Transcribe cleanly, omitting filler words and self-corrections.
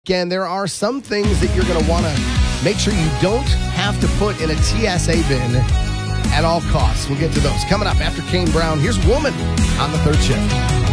Again, there are some things that you're going to want to make sure you don't have to put in a TSA bin at all costs. We'll get to those coming up after Kane Brown. Here's Woman on the third shift.